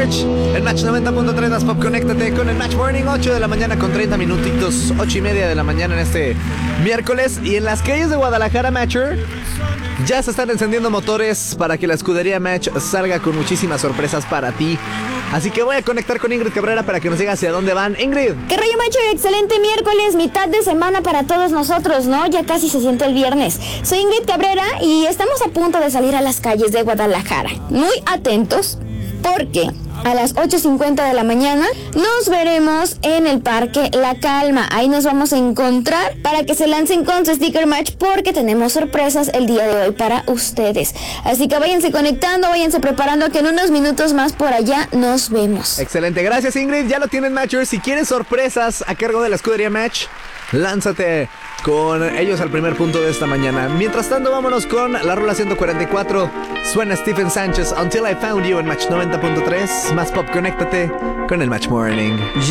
Match. El Match 90.3 Más Pop, conéctate con el Match Morning. 8 de la mañana con 30 minutitos, 8 y media de la mañana en este miércoles. Y en las calles de Guadalajara, Matcher, ya se están encendiendo motores para que la escudería Match salga con muchísimas sorpresas para ti. Así que voy a conectar con Ingrid Cabrera para que nos diga hacia dónde van. Ingrid. ¿Qué rollo, Matcher? Excelente miércoles, mitad de semana para todos nosotros, ¿no? Ya casi se siente el viernes. Soy Ingrid Cabrera y estamos a punto de salir a las calles de Guadalajara. Muy atentos, porque a las 8:50 de la mañana nos veremos en el Parque La Calma. Ahí nos vamos a encontrar para que se lancen con su sticker match, porque tenemos sorpresas el día de hoy para ustedes. Así que váyanse conectando, váyanse preparando, que en unos minutos más por allá nos vemos. Excelente, gracias Ingrid. Ya lo tienen, Matchers. Si quieres sorpresas a cargo de la escudería Match, lánzate con ellos al primer punto de esta mañana. Mientras tanto, vámonos con la rola 144. Suena Stephen Sánchez, Until I Found You, en Match 90.3. Más Pop, conéctate con el Match Morning.